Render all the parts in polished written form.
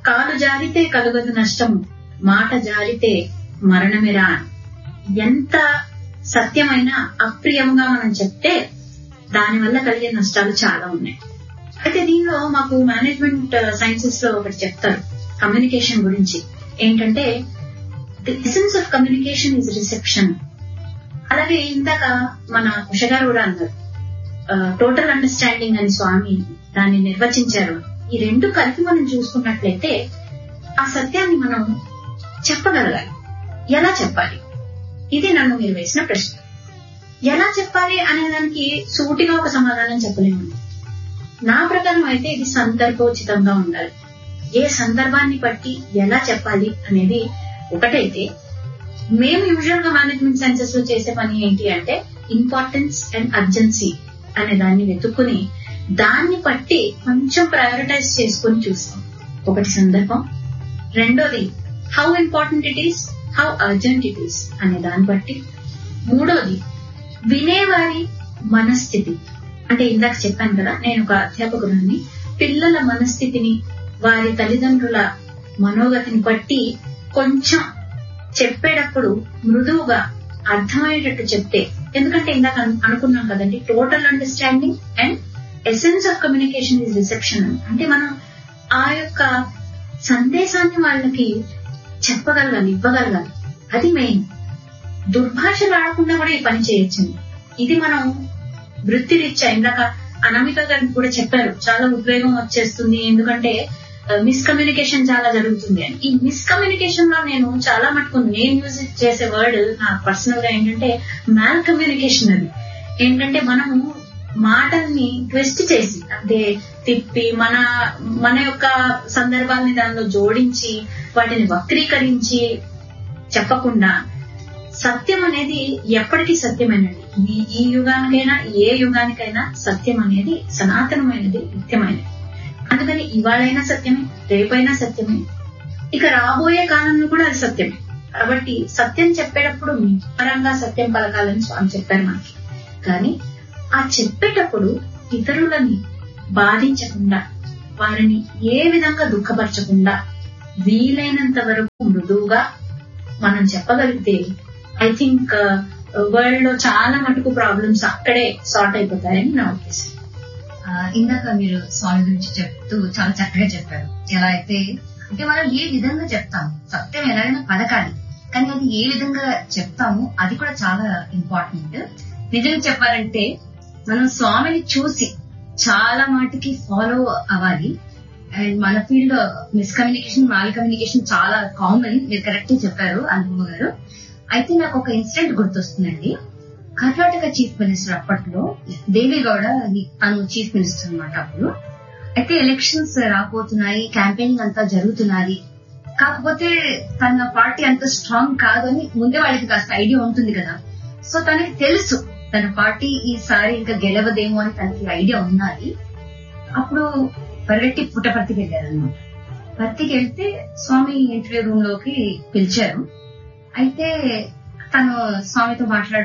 కాలు జారితే కలుగదు నష్టము, మాట జారితే మరణమిరా. ఎంత సత్యమైన అప్రియంగా మనం చెప్తే దానివల్ల కలిగే నష్టాలు చాలా ఉన్నాయి. అయితే దీనిలో మాకు మేనేజ్మెంట్ సైన్సెస్ లో ఒకటి చెప్తారు కమ్యూనికేషన్ గురించి. ఏంటంటే the essence of communication is reception. అలాగే ఇందాక మన ఉషగారు కూడా అన్నారు టోటల్ అండర్స్టాండింగ్ అని స్వామి దాన్ని నిర్వచించారు. ఈ రెండు కలిపి మనం చూసుకున్నట్లయితే ఆ సత్యాన్ని మనం చెప్పగలగాలి. ఎలా చెప్పాలి? ఇది నన్ను మీరు వేసిన ప్రశ్న. ఎలా చెప్పాలి అనే దానికి సూటిగా ఒక సమాధానం చెప్పలేము. నా ప్రకారం అయితే ఇది సందర్భోచితంగా ఉండాలి. ఏ సందర్భాన్ని బట్టి ఎలా చెప్పాలి అనేది ఒకటైతే, మేము యూజువల్ గా మేనేజ్మెంట్ సైన్సెస్ లో చేసే పని ఏంటి అంటే ఇంపార్టెన్స్ అండ్ అర్జెన్సీ అనే దాన్ని వెతుక్కుని దాన్ని బట్టి కొంచెం ప్రయారిటైజ్ చేసుకుని చూస్తాం. ఒకటి సందర్భం, రెండోది how important it is, how urgent it is అనే దాన్ని బట్టి, మూడోది వినేవారి మనస్థితి. అంటే ఇందాక చెప్పాను కదా, నేను ఒక అధ్యాపకురాన్ని. పిల్లల మనస్థితిని, వారి తల్లిదండ్రుల మనోగతిని బట్టి కొంచెం చెప్పేటప్పుడు మృదువుగా అర్థమయ్యేటట్టు చెప్తే, ఎందుకంటే ఇందాక అనుకున్నాం కదండి total understanding and essence of communication is reception. అంటే మనం ఆ యొక్క సందేశాన్ని వాళ్ళకి చెప్పగలగాలి, ఇవ్వగలగాలి. అది మెయిన్. దుర్భాషలు ఆడకుండా కూడా ఈ పని చేయొచ్చండి. ఇది మనం వృత్తిరీత్యా ఇందాక అనామిక గారికి కూడా చెప్పారు, చాలా ఉద్వేగం వచ్చేస్తుంది ఎందుకంటే మిస్కమ్యూనికేషన్ చాలా జరుగుతుంది అని. ఈ మిస్కమ్యూనికేషన్ లో నేను చాలా మటుకు నేను యూజ్ చేసే వర్డ్ నాకు పర్సనల్ గా ఏంటంటే మ్యాల్ కమ్యూనికేషన్. అది ఏంటంటే మనము మాటల్ని ట్విస్ట్ చేసి అంటే తిప్పి మన యొక్క సందర్భాలని దానిలో జోడించి వాటిని వక్రీకరించి చెప్పకుండా, సత్యం అనేది ఎప్పటికీ సత్యమైనది. ఈ యుగానికైనా ఏ యుగానికైనా సత్యం అనేది సనాతనమైనది, నిత్యమైనది. అందుకని ఇవాళైనా సత్యమే, రేపైనా సత్యమే, ఇక రాబోయే కాలంలో కూడా అది సత్యమే. కాబట్టి సత్యం చెప్పేటప్పుడు పరంగా సత్యం పలకాలని స్వామి చెప్పారు మనకి. కానీ ఆ చెప్పేటప్పుడు ఇతరులని బాధించకుండా, వారిని ఏ విధంగా దుఃఖపరచకుండా వీలైనంత వరకు మృదువుగా మనం చెప్పగలిగితే ఐ థింక్ వరల్డ్ లో చాలా మటుకు ప్రాబ్లమ్స్ అక్కడే సార్ట్ అయిపోతాయని నా ఉద్దేశం. ఇందాక మీరు స్వామి గురించి చెప్తూ చాలా చక్కగా చెప్పారు. ఎలా అయితే అంటే మనం ఏ విధంగా చెప్తాము, సత్యం ఎలాగైనా పలకాలి, కానీ అది ఏ విధంగా చెప్తాము అది కూడా చాలా ఇంపార్టెంట్. నిజంగా చెప్పాలంటే మనం స్వామిని చూసి చాలా మాటికి ఫాలో అవ్వాలి. అండ్ మన ఫీల్డ్ లో మిస్కమ్యూనికేషన్, మాల్ కమ్యూనికేషన్ చాలా కామన్. మీరు కరెక్ట్ చెప్పారు అనుభవ గారు. అయితే నాకు ఒక ఇన్సిడెంట్ గుర్తొస్తుందండి. కర్ణాటక చీఫ్ మినిస్టర్ అప్పట్లో దేవేగౌడ, తను చీఫ్ మినిస్టర్ అనమాట అప్పుడు. అయితే ఎలక్షన్స్ రాబోతున్నాయి, క్యాంపెయినింగ్ అంతా జరుగుతున్నది. కాకపోతే తన పార్టీ అంత స్ట్రాంగ్ కాదు అని ముందే వాళ్ళకి కాస్త ఐడియా ఉంటుంది కదా. సో తనకి తెలుసు తన పార్టీ ఈసారి ఇంకా గెలవదేమో అని తనకి ఐడియా ఉన్నది. అప్పుడు పరిగెట్టి పుట్టపర్తికి వెళ్ళారనమాట. పర్తికి వెళ్తే స్వామి ఇంటర్వ్యూ రూమ్ లోకి పిలిచారు. అయితే తను స్వామితో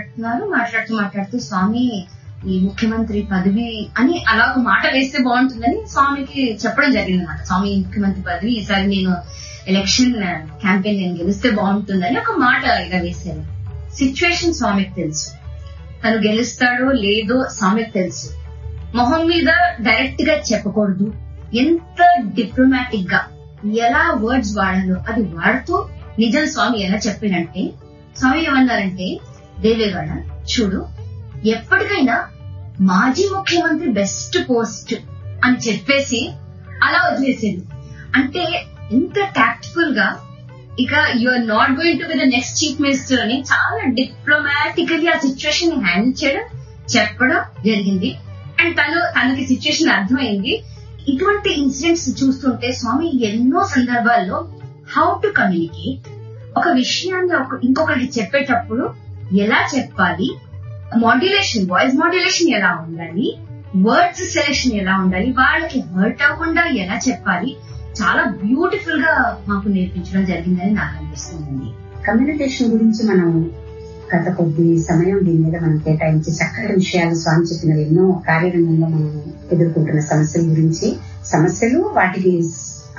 మాట్లాడుతూ స్వామి ఈ ముఖ్యమంత్రి పదవి అని అలా ఒక మాట వేస్తే బాగుంటుందని స్వామికి చెప్పడం జరిగింది అనమాట. స్వామి ముఖ్యమంత్రి పదవి ఈసారి నేను ఎలక్షన్ క్యాంపెయిన్ నేను గెలిస్తే బాగుంటుందని ఒక మాట ఇలా వేశారు. సిచ్యువేషన్ స్వామికి తెలుసు, తను గెలుస్తాడో లేదో స్వామికి తెలుసు. మొహం మీద డైరెక్ట్ గా చెప్పకూడదు, ఎంత డిప్లొమాటిక్ గా ఎలా వర్డ్స్ వాడాలో అది వాడుతూ నిజం స్వామి ఎలా చెప్పినంటే, స్వామి ఏమన్నారంటే, దేవేగౌడ చూడు, ఎప్పటికైనా మాజీ ముఖ్యమంత్రి బెస్ట్ పోస్ట్ అని చెప్పేసి అలా వదిలేసేది. అంటే ఎంత టాక్ట్ఫుల్ గా, ఇక you are not going to be the next chief minister అని చాలా డిప్లొమాటికలీ ఆ సిచ్యువేషన్ ని హ్యాండిల్ చేయడం, చెప్పడం జరిగింది. అండ్ తనకి సిచ్యువేషన్ అర్థమైంది. ఇటువంటి ఇన్సిడెంట్స్ చూస్తుంటే స్వామి ఎన్నో సందర్భాల్లో హౌ టు కమ్యూనికేట్, ఒక విషయాన్ని ఇంకొకరికి చెప్పేటప్పుడు ఎలా చెప్పాలి, మాడ్యులేషన్, వాయిస్ మాడ్యులేషన్ ఎలా ఉండాలి, వర్డ్స్ సెలెక్షన్ ఎలా ఉండాలి, వాళ్ళకి హర్ట్ అవ్వకుండా ఎలా చెప్పాలి, చాలా బ్యూటిఫుల్ గా మాకు నేర్పించడం జరిగిందని నాకు అనిపిస్తుందండి. కమ్యూనికేషన్ గురించి మనం గత కొద్ది సమయం దీని మీద మనం కేటాయించి చక్కటి విషయాలు స్వామి చెప్పిన ఎన్నో కార్యరంగంలో మనం ఎదుర్కొంటున్న సమస్యల గురించి, సమస్యలు వాటికి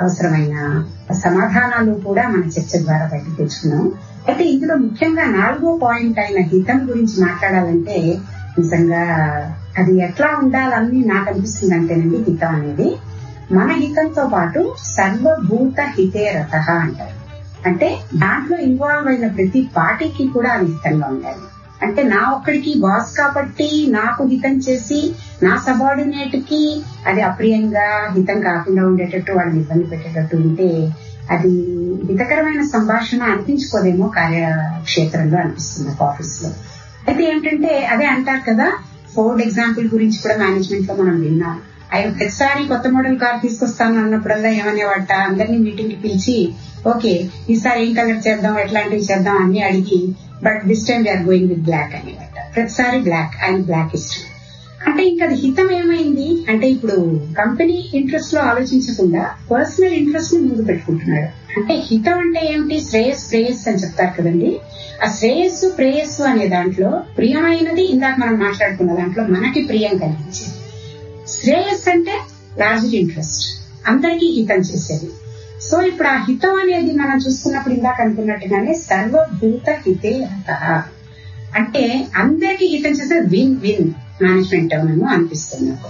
అవసరమైన సమాధానాలు కూడా మన చర్చ ద్వారా బయటకు తెచ్చుకున్నాం. అయితే ఇందులో ముఖ్యంగా 4వ పాయింట్ అయిన హితం గురించి మాట్లాడాలంటే నిజంగా అది ఎట్లా ఉండాలని నాకు అనిపిస్తుంది అంటేనండి, హితం అనేది మన హితంతో పాటు సర్వభూత హితే రతః అంటారు. అంటే దాంట్లో ఇన్వాల్వ్ అయిన ప్రతి పార్టీకి కూడా అది హితంగా ఉండాలి. అంటే నా ఒక్కడికి బాస్ కాబట్టి నాకు హితం చేసి నా సబార్డినేట్ కి అది అప్రియంగా హితం కాకుండా ఉండేటట్టు వాళ్ళని ఇబ్బంది పెట్టేటట్టు ఉంటే అది హితకరమైన సంభాషణ అనిపించుకోదేమో కార్యక్షేత్రంలో అనిపిస్తుంది ఆఫీస్ లో. అయితే ఏమిటంటే అదే అంటారు కదా, ఫోర్డ్ ఎగ్జాంపుల్ గురించి కూడా మేనేజ్మెంట్ లో మనం విన్నాం. ఆయన ప్రతిసారి కొత్త మోడల్ కార్ తీసుకొస్తాను అన్నప్పుడల్లా ఏమనేవాట, అందరినీ మీటింగ్ కి పిలిచి ఓకే ఈసారి ఏం కలర్ చేద్దాం, ఎట్లాంటివి చేద్దాం అన్ని అడిగి, but this time we are going with black అనేవాట. ప్రతిసారి బ్లాక్, ఆయన బ్లాక్ ఇష్టం. అంటే ఇంకా అది హితం ఏమైంది అంటే ఇప్పుడు కంపెనీ ఇంట్రెస్ట్ లో ఆలోచించకుండా పర్సనల్ ఇంట్రెస్ట్ ని ముందు పెట్టుకుంటున్నాడు. అంటే హితం అంటే ఏమిటి, శ్రేయస్ ప్రేయస్ అని చెప్తారు కదండి. ఆ శ్రేయస్సు ప్రేయస్సు అనే దాంట్లో ప్రియమైనది ఇందాక మనం మాట్లాడుకున్న దాంట్లో మనకి ప్రియం కలిగించేది. శ్రేయస్ అంటే లార్జ్ ఇంట్రెస్ట్, అందరికీ హితం చేసేది. సో ఇప్పుడు ఆ హితం అనేది మనం చూసుకున్నప్పుడు ఇందాక అనుకున్నట్టుగానే సర్వభూత హితే రతః అంటే అందరికీ హితం చేసేది విన్ విన్ మేనేజ్మెంట్ మేము అనిపిస్తుంది నాకు.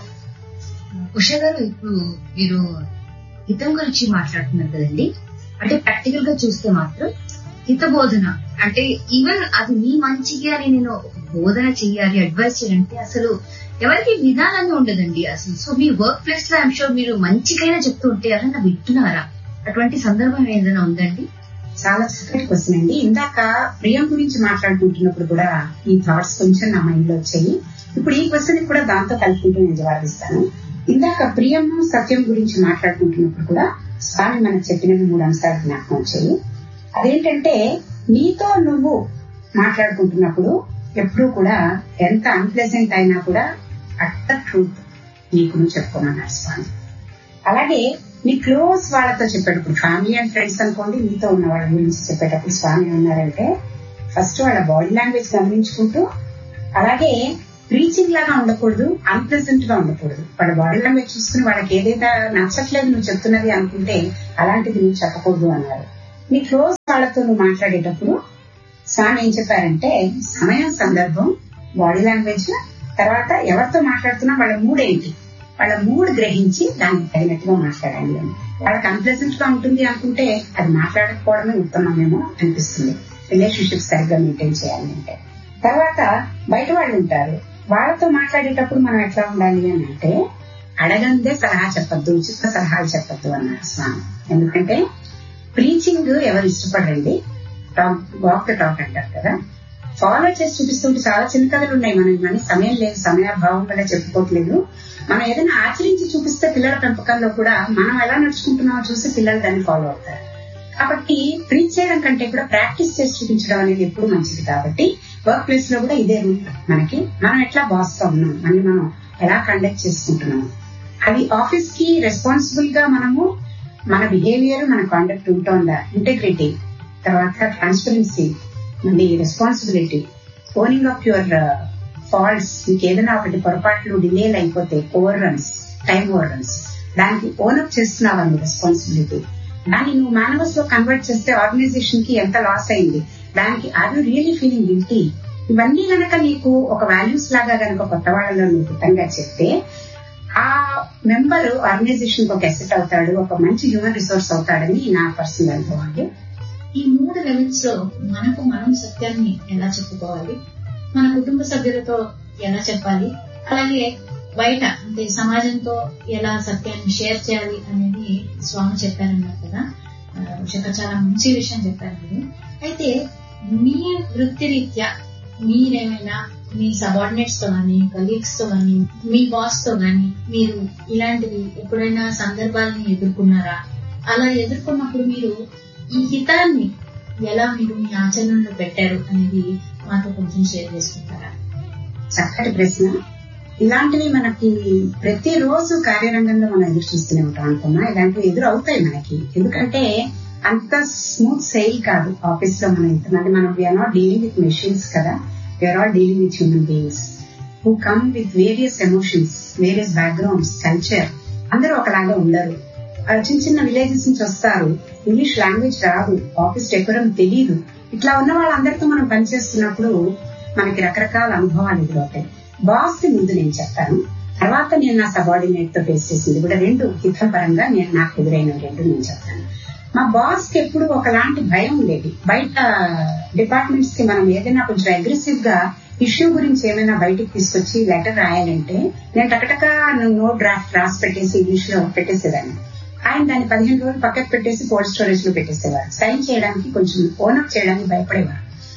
ఉషా గారు, ఇప్పుడు మీరు హితం గురించి మాట్లాడుతున్నారు కదండి, అంటే ప్రాక్టికల్ గా చూస్తే మాత్రం హిత బోధన అంటే ఈవెన్ అది మీ మంచికి అని నేను బోధన చెయ్యాలి, అడ్వైస్ చేయాలంటే అసలు ఎవరికి విధానంగా ఉండదండి అసలు. సో మీ వర్క్ ప్లేస్ లో ఐమ్ షూర్ మీరు మంచికైనా చెప్తూ ఉంటే ఎవరైనా వింటున్నారా? అటువంటి సందర్భం ఏదైనా ఉందండి? చాలా చక్కటి క్వశ్చన్ అండి. ఇందాక ప్రియం గురించి మాట్లాడుకుంటున్నప్పుడు కూడా ఈ థాట్స్ కొంచెం నా మైండ్ లో వచ్చాయి. ఇప్పుడు ఈ క్వశ్చన్ కూడా దాంతో కలుపుకుంటూ నేను జవాబిస్తాను. ఇందాక ప్రియము సత్యం గురించి మాట్లాడుకుంటున్నప్పుడు కూడా స్వామి మనకు చెప్పిన 3 అంశాలు జ్ఞాపకం వచ్చాయి. అదేంటంటే నీతో నువ్వు మాట్లాడుకుంటున్నప్పుడు ఎప్పుడూ కూడా ఎంత అన్ప్లెజెంట్ అయినా కూడా అట్ట ట్రూత్ నీకు నువ్వు చెప్పుకోమన్నారు స్వామి. అలాగే నీ క్లోజ్ వాళ్ళతో చెప్పేటప్పుడు, ఫ్యామిలీ అండ్ ఫ్రెండ్స్ అనుకోండి, నీతో ఉన్న వాళ్ళ గురించి చెప్పేటప్పుడు స్వామి ఏమన్నారంటే ఫస్ట్ వాళ్ళ బాడీ లాంగ్వేజ్ గమనించుకుంటూ, అలాగే ప్రీచింగ్ లాగా ఉండకూడదు, అన్ప్లెజెంట్ గా ఉండకూడదు. వాళ్ళ బాడీ లాంగ్వేజ్ చూసుకుని వాళ్ళకి ఏదైతే నచ్చట్లేదు నువ్వు చెప్తున్నది అనుకుంటే అలాంటిది నువ్వు చెప్పకూడదు అన్నారు. నీ క్లోజ్ వాళ్ళతో నువ్వు మాట్లాడేటప్పుడు స్వామి ఏం చెప్పారంటే సమయం, సందర్భం, బాడీ లాంగ్వేజ్, తర్వాత ఎవరితో మాట్లాడుతున్నా వాళ్ళ మూడ్ ఏంటి, వాళ్ళ మూడ్ గ్రహించి దానికి తగినట్టుగా మాట్లాడండి అని. వాళ్ళకి అన్ప్లెజెంట్ గా ఉంటుంది అనుకుంటే అది మాట్లాడకపోవడమే ఉత్తమమేమో అనిపిస్తుంది, రిలేషన్షిప్ సరిగ్గా మెయింటైన్ చేయాలి అంటే. తర్వాత బయట వాళ్ళు ఉంటారు, వాళ్ళతో మాట్లాడేటప్పుడు మనం ఎట్లా ఉండాలి అని అంటే అడగందే సలహా చెప్పద్దు, ఉచిత సలహాలు చెప్పద్దు అన్నారు స్వామి. ఎందుకంటే ప్రీచింగ్ ఎవరు ఇష్టపడండి, వాక్ ద టాక్ అంటారు కదా. ఫాలో చేసి చూపిస్తుంటే చాలా చిన్న కథలు ఉన్నాయి, మనం సమయం లేదు, సమయాభావం వల్ల చెప్పుకోవట్లేదు. మనం ఏదైనా ఆచరించి చూపిస్తే పిల్లల పెంపకంలో కూడా మనం ఎలా నడుచుకుంటున్నామో చూసి పిల్లలు దాన్ని ఫాలో అవుతారు. కాబట్టి ప్రీచ్ చేయడం కంటే కూడా ప్రాక్టీస్ చేసి చూపించడం అనేది ఎప్పుడు మంచిది. కాబట్టి వర్క్ ప్లేస్ లో కూడా ఇదే రూల్ మనకి. మనం ఎట్లా బాస్ గా ఉన్నాం, మనం ఎలా కండక్ట్ చేసుకుంటున్నాం, అది ఆఫీస్ కి రెస్పాన్సిబుల్ గా మనము మన బిహేవియర్, మన కాండక్ట్ ఉంటుందా, ఇంటెగ్రిటీ, తర్వాత ట్రాన్స్పరెన్సీ, మళ్ళీ responsibility, owning of your faults. మీకు ఏదైనా ఒకటి పొరపాట్లు డిలేలు అయిపోతే over runs, time over runs, దానికి ఓనప్ చేస్తున్నావా నువ్వు రెస్పాన్సిబిలిటీ, దాన్ని నువ్వు మేనవర్స్ లో కన్వర్ట్ చేస్తే ఆర్గనైజేషన్ కి ఎంత లాస్ అయింది, దానికి are you really feeling guilty. ఇవన్నీ గనక నీకు ఒక వాల్యూస్ లాగా గనక కొత్త వాళ్ళలో నువ్వు హితంగా చెప్తే ఆ మెంబర్ ఆర్గనైజేషన్ కి ఒక అసెట్ అవుతాడు, ఒక మంచి హ్యూమన్ రిసోర్స్ అవుతాడని నా పర్సనల్ అనుభవం అండి. ఈ 3 లెవెల్స్ లో మనకు మనం సత్యాన్ని ఎలా చెప్పుకోవాలి, మన కుటుంబ సభ్యులతో ఎలా చెప్పాలి, అలాగే బయట అంటే సమాజంతో ఎలా సత్యాన్ని షేర్ చేయాలి అనేది స్వామి చెప్పారన్నారు కదా. చాలా మంచి విషయం చెప్పారు. అయితే మీ వృత్తిరీత్యా మీరేమైనా మీ సబార్డినేట్స్ తో గానీ, కలీగ్స్ తో గానీ, మీ బాస్ తో గానీ మీరు ఇలాంటివి ఎప్పుడైనా సందర్భాలని ఎదుర్కొన్నారా? అలా ఎదుర్కొన్నప్పుడు మీరు ఈ హితాన్ని ఎలా మీరు మీ ఆచరణలో పెట్టారు అనేది మాతో కొంచెం షేర్ చేసుకుంటారా? చక్కటి ప్రశ్న. ఇలాంటివి మనకి ప్రతిరోజు కార్యరంగంలో మనం ఎదురు చూస్తూనే ఉంటాం అనుకున్నా. ఇలాంటివి ఎదురు అవుతాయి మనకి, ఎందుకంటే అంత స్మూత్ సెయిల్ కాదు ఆఫీస్ లో. మనం ఇంతమంది we are not dealing with machines కదా, we are all dealing with human beings who come with various emotions, various backgrounds, culture. అందరూ ఒకలాగా ఉండరు. చిన్న చిన్న విలేజెస్ నుంచి వస్తారు, ఇంగ్లీష్ లాంగ్వేజ్ రాదు, ఆఫీస్ డెకోరం తెలియదు. ఇట్లా ఉన్న వాళ్ళందరితో మనం పనిచేస్తున్నప్పుడు మనకి రకరకాల అనుభవాలు ఎదురవుతాయి. బాస్ కి ముందు నేను చెప్తాను, తర్వాత నేను నా సబార్డినేట్ తో ఫేస్ చేసింది కూడా రెండు హితపరంగా నాకు ఎదురైన రెండు నేను చెప్తాను. మా బాస్ కి ఎప్పుడు ఒకలాంటి భయం ఉండేది. బయట డిపార్ట్మెంట్స్ కి మనం ఏదైనా కొంచెం అగ్రెసివ్ గా ఇష్యూ గురించి ఏమైనా బయటకు తీసుకొచ్చి లెటర్ రాయాలంటే నేను టకటక నో డ్రాఫ్ట్ రాసి పెట్టేసి ఇంగ్లీష్ లో పెట్టేసేదాన్ని. ఆయన దాన్ని 15 రోజులు పక్కకు పెట్టేసి కోల్డ్ స్టోరేజ్ లో పెట్టేసేవారు. సైన్ చేయడానికి కొంచెం ఓనప్ చేయడానికి భయపడేవారు.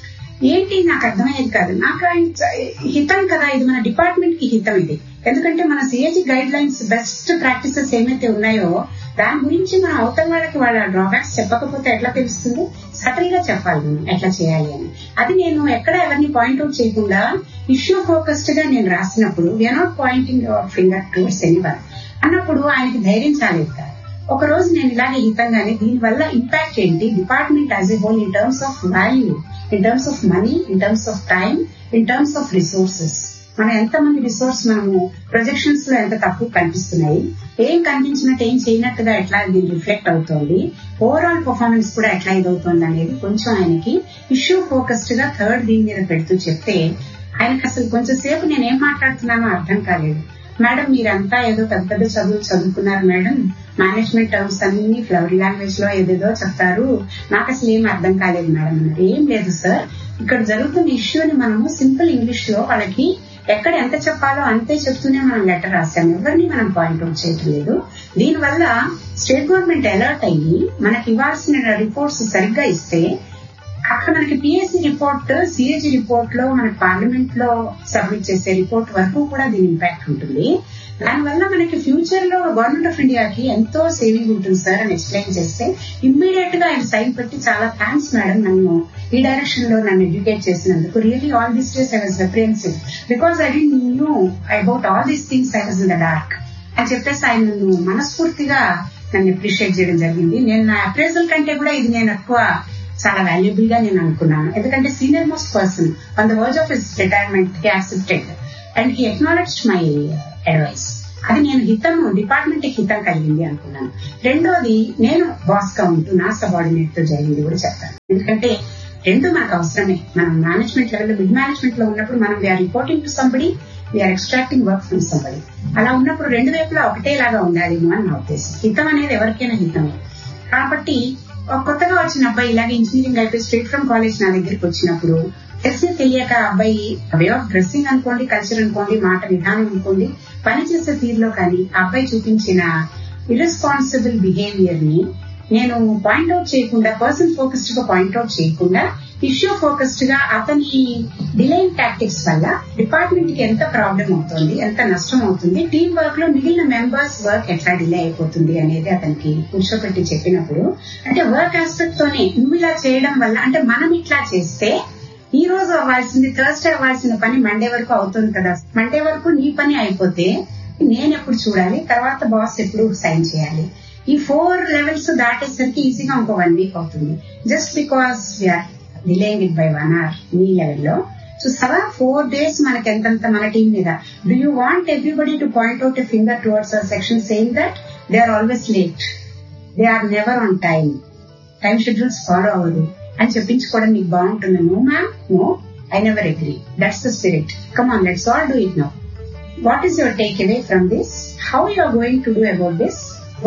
ఏంటి నాకు అర్థమయ్యేది కాదు. నాకు ఆయన హితం కదా, ఇది మన డిపార్ట్మెంట్ కి హితం ఇది. ఎందుకంటే మన CAG guide lines best practices ఏమైతే ఉన్నాయో దాని గురించి మనం అవతల వాళ్ళకి వాళ్ళ డ్రాబ్యాక్స్ చెప్పకపోతే ఎట్లా తెలుస్తుంది? సటల్ గా చెప్పాలి మనం ఎట్లా చేయాలి అని. అది నేను ఎక్కడ ఎవరిని పాయింట్అవుట్ చేయకుండా ఇష్యూ ఫోకస్డ్ గా నేను రాసినప్పుడు we are not Poynting your finger towards anyone అన్నప్పుడు ఆయనకి ధైర్యం చాలేదు కదా. ఒక రోజు నేను ఇలాగే హితంగానే దీనివల్ల ఇంపాక్ట్ ఏంటి department as a whole in terms of value, in terms of money, in terms of time, in terms of resources. మనం ఎంతమంది రిసోర్స్ మనము ప్రొజెక్షన్స్ లో ఎంత తక్కువ కనిపిస్తున్నాయి, ఏం కనిపించినట్టు ఏం చేయనట్టుగా ఎట్లా దీన్ని రిఫ్లెక్ట్ అవుతోంది, ఓవరాల్ పర్ఫార్మెన్స్ కూడా ఎట్లా ఇదవుతోంది అనేది కొంచెం ఆయనకి ఇష్యూ ఫోకస్డ్ గా థర్డ్ దీని మీద పెడుతూ చెప్తే ఆయనకి అసలు కొంచెం సేపు నేనేం మాట్లాడుతున్నానో అర్థం కాలేదు. మేడం మీరంతా ఏదో పెద్ద పెద్ద చదువులు చదువుకున్నారు మేడం, మేనేజ్మెంట్ టర్మ్స్ అన్ని ఫ్లవరీ లాంగ్వేజ్ లో ఏదేదో చెప్తారు, నాకు అసలు ఏం అర్థం కాలేదు మేడం అన్నారు. ఏం లేదు సార్, ఇక్కడ జరుగుతున్న ఇష్యూని మనము సింపుల్ ఇంగ్లీష్ లో వాళ్ళకి ఎక్కడ ఎంత చెప్పాలో అంతే చెప్తూనే మనం లెటర్ రాసాము, ఎవరిని మనం పాయింట్అవుట్ చేయటం లేదు. దీనివల్ల స్టేట్ గవర్నమెంట్ అలర్ట్ అయ్యి మనకి ఇవ్వాల్సిన రిపోర్ట్స్ సరిగ్గా ఇస్తే అక్కడ మనకి పిఎస్సి రిపోర్ట్, సిఏజీ రిపోర్ట్ లో మనకి పార్లమెంట్ లో సబ్మిట్ చేసే రిపోర్ట్ వరకు కూడా దీని ఇంపాక్ట్ ఉంటుంది. దానివల్ల మనకి ఫ్యూచర్ లో గవర్నమెంట్ ఆఫ్ ఇండియాకి ఎంతో సేవింగ్ ఉంటుంది సార్ అని ఎక్స్ప్లెయిన్ చేస్తే ఇమ్మీడియట్ గా ఆయన సైన్ పెట్టి చాలా థ్యాంక్స్ మేడం నన్ను ఈ డైరెక్షన్ లో నన్ను ఎడ్యుకేట్ చేసినందుకు, really all these days I was రెఫరెన్సివ్ because I didn't knew about all these things, I was in the dark అని చెప్పేసి ఆయన నన్ను మనస్ఫూర్తిగా నన్ను అప్రిషియేట్ చేయడం జరిగింది. నేను నా అప్రైజల్ కంటే కూడా ఇది నేను ఎక్కువ చాలా వాల్యుబుల్ గా నేను అనుకున్నాను. ఎందుకంటే senior most person on the verge of his retirement he accepted and he acknowledged my advice. అది నేను హితం, డిపార్ట్మెంట్ కి హితం కలిగింది అనుకున్నాను. రెండోది నేను బాస్ గా ఉంటూ నా సబార్డినేట్ తో జరిగింది కూడా చెప్తాను. ఎందుకంటే రెండు మనకు అవసరమే. మనం మేనేజ్మెంట్ లెవెల్, మిడ్ మేనేజ్మెంట్ లో ఉన్నప్పుడు మనం we are reporting to somebody, we are extracting work from somebody. అలా ఉన్నప్పుడు రెండు వైపులా ఒకటేలాగా ఉండాలేమో అని నా ఉద్దేశం. హితం అనేది ఎవరికైనా హితమే. కాబట్టి కొత్తగా వచ్చిన అబ్బాయి ఇలాగే ఇంజనీరింగ్ అయిపోయి స్ట్రేట్ ఫ్రమ్ కాలేజ్ నా దగ్గరికి వచ్చినప్పుడు తెలియక అబ్బాయి వే ఆఫ్ డ్రెస్సింగ్ అనుకోండి, కల్చర్ అనుకోండి, మాట విధానం అనుకోండి, పనిచేసే తీరులో కానీ ఆ అబ్బాయి చూపించిన ఇర్రెస్పాన్సిబుల్ బిహేవియర్ ని నేను పాయింట్అవుట్ చేయకుండా, పర్సన్ ఫోకస్డ్ గా పాయింట్అవుట్ చేయకుండా ఇష్యూ ఫోకస్డ్ గా అతని డిలేయింగ్ టాక్టిక్స్ వల్ల డిపార్ట్మెంట్ కి ఎంత ప్రాబ్లం అవుతుంది, ఎంత నష్టం అవుతుంది, టీం వర్క్ లో మిగిలిన మెంబర్స్ వర్క్ ఎట్లా డిలే అయిపోతుంది అనేది అతనికి కూర్చోపెట్టి చెప్పినప్పుడు, అంటే వర్క్ ఆస్పెక్ట్ తోనే నువ్వు ఇలా చేయడం వల్ల, అంటే మనం ఇట్లా చేస్తే ఈ రోజు అవ్వాల్సింది థర్స్డే అవ్వాల్సిన పని మండే వరకు అవుతుంది కదా, మండే వరకు నీ పని అయిపోతే నేను ఎప్పుడు చూడాలి, తర్వాత బాస్ ఎప్పుడు సైన్ చేయాలి, ఈ 4 లెవెల్స్ దాటేసరికి ఈజీగా ఇంకో 1 వీక్ అవుతుంది. Just because we are delaying it by 1 hour నీ లెవెల్లో. సో 4 days మనకి ఎంతంత మన టీం మీద. Do you want everybody to point out a finger towards our section saying that they are always late, they are never on time schedules follow అవ్వదు అని చెప్పించుకోవడం మీకు బాగుంటుంది? No ma'am, no, I never agree. That's the spirit. Come on, let's all do it now. What is your take away from this? How you are going to do about this?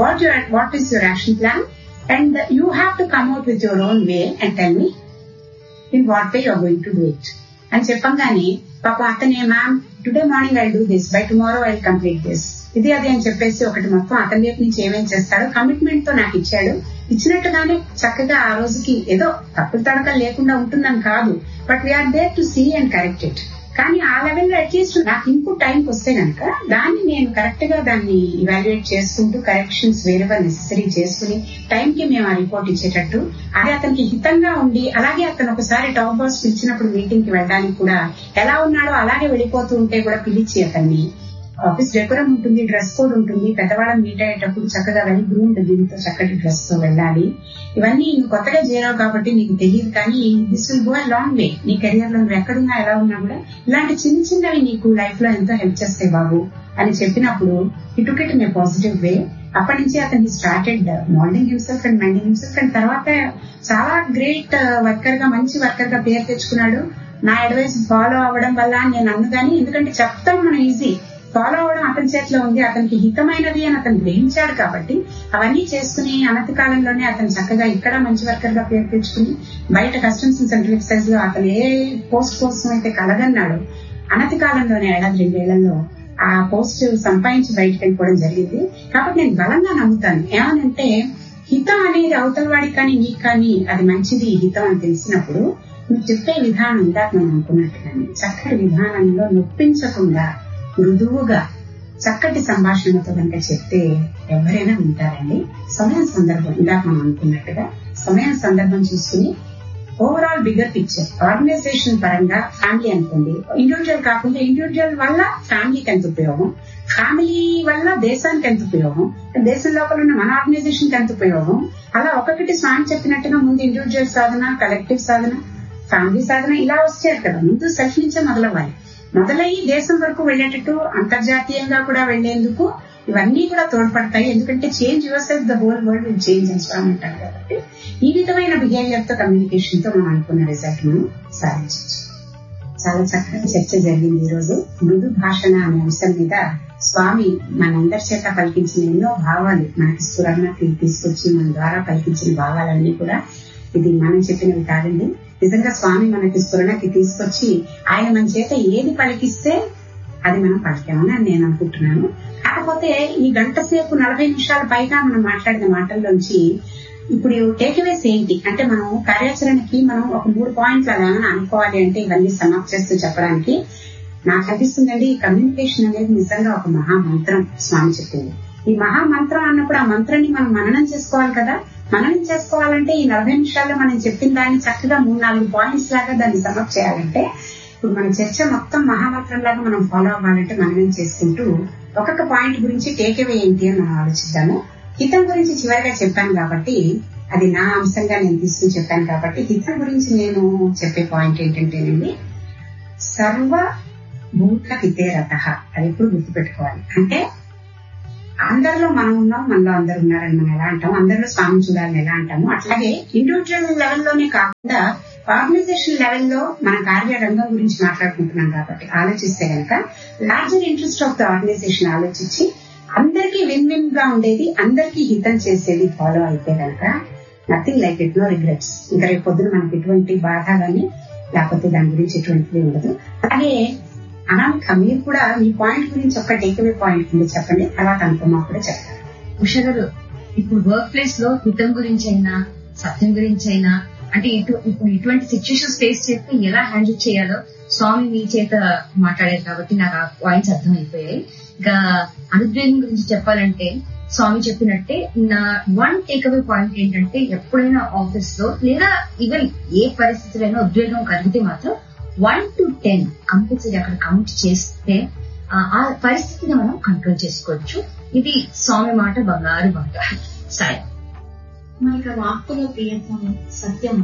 What is your action plan? And you have to come out with your own way and tell me in what way you are going to do it. And చెప్పంగానే పాపం అతనే, ma'am today morning I do this, by tomorrow I complete this, ఇది అది అని చెప్పేసి ఒకటి మొత్తం అతని వైపు నుంచి ఏమేమి చేస్తాడో కమిట్మెంట్ తో నాకు ఇచ్చాడు. ఇచ్చినట్టుగానే చక్కగా ఆ రోజుకి ఏదో తప్పులు తడకలు లేకుండా ఉంటుందని కాదు, but we are there to see and correct it. కానీ ఆ లెవెల్లో అట్లీస్ట్ నాకు ఇన్పుట్ టైంకి వస్తే కనుక దాన్ని నేను కరెక్ట్ గా దాన్ని ఇవాల్యుయేట్ చేసుకుంటూ కరెక్షన్స్ వేరేవర్ నెసెసరీ చేసుకుని టైంకి మేము ఆ రిపోర్ట్ ఇచ్చేటట్టు, అది అతనికి హితంగా ఉండి, అలాగే అతను ఒకసారి టాప్ బాస్ పిలిచినప్పుడు మీటింగ్ కి వెళ్ళడానికి కూడా ఎలా ఉన్నాడో అలాగే వెళ్ళిపోతూ ఉంటే కూడా పిలిచి అతన్ని, ఆఫీస్ డెకోరం ఉంటుంది, డ్రెస్ కోడ్ ఉంటుంది, పెద్దవాళ్ళని మీట్ అయ్యేటప్పుడు చక్కగా వెల్ గ్రూమ్డ్ దీంతో చక్కటి డ్రెస్ తో వెళ్ళాలి. ఇవన్నీ నువ్వు కొత్తగా చేరావు కాబట్టి నీకు తెలియదు, కానీ this will go a long way. నీ కెరియర్ లో నువ్వు ఎక్కడున్నా ఎలా ఉన్నా కూడా ఇలాంటి చిన్న చిన్నవి నీకు లైఫ్ లో ఎంతో హెల్ప్ చేస్తాయి బాబు అని చెప్పినప్పుడు he took it in a positive way అప్పటి నుంచి అతను started moulding himself and minding himself. And తర్వాత చాలా గ్రేట్ వర్కర్ గా, మంచి వర్కర్ గా పేరు తెచ్చుకున్నాడు. నా అడ్వైస్ ఫాలో అవ్వడం వల్ల నేను అన్నదాన్ని, ఎందుకంటే చెప్తాం మనం ఈజీ, ఫాలో అవ్వడం అతని చేతిలో ఉంది. అతనికి హితమైనది అని అతను గ్రహించాడు కాబట్టి అవన్నీ చేసుకుని అనతి కాలంలోనే అతను చక్కగా ఇక్కడ మంచి వర్కర్ గా పేరు తెచ్చుకుని బయట కస్టమ్స్ అండ్ సెంట్రల్ ఎక్సైజ్ లో అతను ఏ పోస్ట్ కోసం అయితే కలగన్నాడు అనతి కాలంలోనే 1-2 ఏళ్లలో ఆ పోస్ట్ సంపాదించి బయటకు వెళ్ళిపోవడం జరిగింది. కాబట్టి నేను బలంగా నమ్ముతాను. ఏమనంటే హితం అనేది అవతల వాడికి కానీ నీకు కానీ అది మంచిది హితం అని తెలిసినప్పుడు నువ్వు చెప్పే విధానం ఇందాక మనం అనుకున్నట్టుగానే చక్కటి విధానంలో నొప్పించకుండా మృదువుగా చక్కటి సంభాషణతో కనుక చెప్తే ఎవరైనా వింటారండి. సమయం సందర్భం ఇందాక మనం అనుకున్నట్టుగా సమయం సందర్భం చూసుకుని ఓవరాల్ బిగ్గర్ పిక్చర్ ఆర్గనైజేషన్ పరంగా ఫ్యామిలీ అనుకోండి, ఇండివిజువల్ కాకుండా ఇండివిజువల్ వల్ల ఫ్యామిలీకి ఎంత ఉపయోగం, ఫ్యామిలీ వల్ల దేశానికి ఎంత ఉపయోగం, దేశం లోపల ఉన్న మన ఆర్గనైజేషన్ కి ఎంత ఉపయోగం, అలా ఒక్కొక్కటి స్వామి చెప్పినట్టుగా ముందు ఇండివిజువల్ సాధన, కలెక్టివ్ సాధన, ఫ్యామిలీ సాధన ఇలా వచ్చారు కదా. ముందు సెల్ఫ్ నుంచే మొదలవ్వాలి. మొదలయ్యి దేశం వరకు వెళ్లేటట్టు అంతర్జాతీయంగా కూడా వెళ్లేందుకు ఇవన్నీ కూడా తోడ్పడతాయి. ఎందుకంటే change your self the whole world will change అని స్వామి అంటారు కాబట్టి ఈ విధమైన బిహేవియర్ తో కమ్యూనికేషన్ తో మనం అనుకున్న రిజల్ట్ మనం సాధించవచ్చు. చాలా చక్కగా చర్చ జరిగింది ఈ రోజు. మృదు భాషణ అనే అంశం మీద స్వామి మనందరి చేత పలికించిన ఎన్నో భావాలు మనకి స్ఫురణకి తీసుకొచ్చి మన ద్వారా పలికించిన భావాలన్నీ కూడా ఇది మనం చెప్పినవి కాదండి. నిజంగా స్వామి మనకి స్ఫురణకి తీసుకొచ్చి ఆయన మన చేత ఏది పలికిస్తే అది మనం పలికామని నేను అనుకుంటున్నాను. కాకపోతే ఈ గంట సేపు 40 నిమిషాల పైగా మనం మాట్లాడిన మాటల్లోంచి ఇప్పుడు టేక్అవేస్ ఏంటి అంటే మనం కార్యాచరణకి మనం ఒక 3 పాయింట్లు అలా అనుకోవాలి అంటే ఇవన్నీ సమాప్తి చేస్తూ చెప్పడానికి నాకు అనిపిస్తుందండి. ఈ కమ్యూనికేషన్ అనేది నిజంగా ఒక మహామంత్రం స్వామి చెప్పింది. ఈ మహామంత్రం అన్నప్పుడు ఆ మంత్రాన్ని మనం మననం చేసుకోవాలి కదా. మననం చేసుకోవాలంటే ఈ 40 నిమిషాల్లో మనం చెప్పిన దాన్ని చక్కగా 3-4 పాయింట్స్ లాగా దాన్ని సమాప్తి చేయాలంటే ఇప్పుడు మన చర్చ మొత్తం మహామంత్రం లాగా మనం ఫాలో అవ్వాలంటే మననం చేసుకుంటూ ఒక్కొక్క పాయింట్ గురించి టేక్అవే ఏంటి అని మనం ఆలోచిద్దాము. హితం గురించి చివరిగా చెప్పాను కాబట్టి అది నా అంశంగా నేను తీసుకుని చెప్పాను కాబట్టి హితం గురించి నేను చెప్పే పాయింట్ ఏంటంటేనండి, సర్వభూత హితే రతః. అది ఎప్పుడు గుర్తుపెట్టుకోవాలి. అంటే అందరిలో మనం ఉన్నాం, మనలో అందరు ఉన్నారని మనం ఎలా అంటాము, అందరిలో స్వామి చూడాలని ఎలా అంటాము, అట్లాగే ఇండివిజువల్ లెవెల్లోనే కాకుండా ఆర్గనైజేషన్ లెవెల్లో మన కార్యరంగం గురించి మాట్లాడుకుంటున్నాం కాబట్టి ఆలోచిస్తే కనుక larger interest of the organisation ఆలోచించి అందరికీ విన్ విన్ గా ఉండేది, అందరికీ హితం చేసేది ఫాలో అయితే కనుక nothing like it, no regrets. ఇంకా రేపు పొద్దున మనకి ఎటువంటి బాధ కానీ లేకపోతే దాని గురించి ఎటువంటిది ఉండదు. అలాగే అనామిక మీరు కూడా ఈ పాయింట్ గురించి ఒక టేక్అవే పాయింట్ ఉంది చెప్పండి, తర్వాత అనుకున్నా కూడా చెప్తారు. ఉషా గారు, ఇప్పుడు వర్క్ ప్లేస్ లో హితం గురించి అయినా సత్యం గురించి అయినా అంటే ఇప్పుడు ఇటువంటి సిచ్యుయేషన్స్ ఫేస్ చేస్తే ఎలా హ్యాండిల్ చేయాలో స్వామి మీ చేత మాట్లాడారు కాబట్టి నాకు ఆ పాయింట్స్ అర్థమైపోయాయి. ఇంకా అనుద్వేగం గురించి చెప్పాలంటే స్వామి చెప్పినట్టే నా 1 టేక్అవే పాయింట్ ఏంటంటే ఎప్పుడైనా ఆఫీస్ లో లేదా ఈవెన్ ఏ పరిస్థితులైనా ఉద్వేగం కలిగితే మాత్రం 1 to 10 కంపల్సరీ అక్కడ కౌంట్ చేస్తే ఆ పరిస్థితిని మనం కంట్రోల్ చేసుకోవచ్చు. ఇది స్వామి మాట బంగారు బంగారు సాయి. మనకి వాక్కులో ప్రియత్వం, సత్యం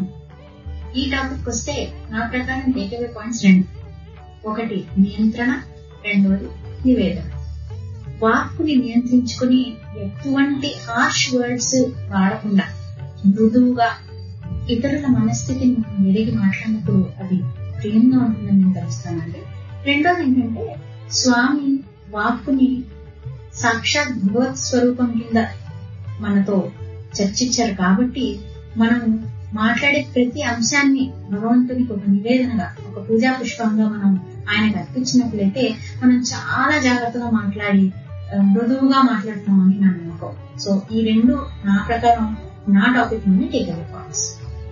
ఈ టాపిక్ వస్తే నా ప్రకారం టేక్అవే పాయింట్స్ 2. ఒకటి నియంత్రణ, రెండోది నివేదన. వాక్కుని నియంత్రించుకుని ఎటువంటి హార్ష్ వర్డ్స్ వాడకుండా మృదువుగా ఇతరుల మనస్థితిని మనం ఎరిగి మాట్లాడినప్పుడు అది ప్రియంగా ఉంటుందని నేను తెలుస్తానండి. రెండోది ఏంటంటే స్వామి వాక్కుని సాక్షాత్ భగవత్ స్వరూపం కింద మనతో చర్చించారు కాబట్టి మనం మాట్లాడే ప్రతి అంశాన్ని భగవంతునికి ఒక నివేదనగా, ఒక పూజా పుష్పంగా మనం ఆయనకు అర్పించినట్లయితే మనం చాలా జాగ్రత్తగా మాట్లాడి మృదువుగా మాట్లాడుతున్నామని నా నమ్మకం. సో ఈ 2 నా ప్రకారం నా టాపిక్ నుండి టేక్అవే పాయింట్స్.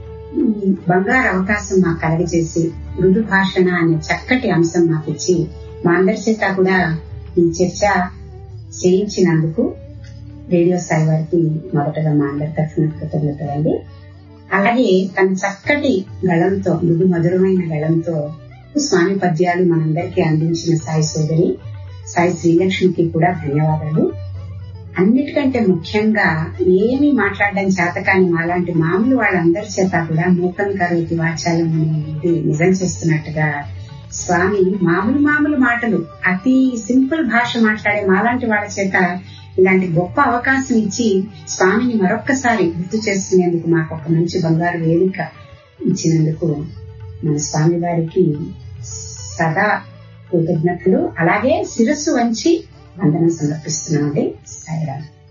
బంగారు అవకాశం మాకు కలగజేసి మృదు భాషణ అనే చక్కటి అంశం మాకు ఇచ్చి మా అందరి చేత కూడా ఈ చర్చ చేయించినందుకు రేడియో సాయి వారికి మొదటగా మా అందరి తరఫున కృతజ్ఞతలండి. అలాగే తన చక్కటి గళంతో, మృదు మధురమైన గళంతో స్వామి పద్యాలు మనందరికీ అందించిన సాయి సోదరి సాయి శ్రీలక్ష్మికి కూడా ధన్యవాదాలు. అన్నిటికంటే ముఖ్యంగా ఏమి మాట్లాడడం చేతకాని మాలాంటి మామూలు వాళ్ళందరి చేత కూడా మూకం కరోతి వాచాలం అనేది నిజం చేస్తున్నట్టుగా స్వామి మామూలు మాటలు, అతి సింపుల్ భాష మాట్లాడే మాలాంటి వాళ్ళ చేత ఇలాంటి గొప్ప అవకాశం ఇచ్చి స్వామిని మరొక్కసారి గుర్తు చేసుకునేందుకు మాకు ఒక మంచి బంగారు వేదిక ఇచ్చినందుకు మన స్వామి వారికి సదా కృతజ్ఞతలు. అలాగే శిరస్సు వంచి వందనం సమర్పిస్తున్నామండి. సాయిరామ్.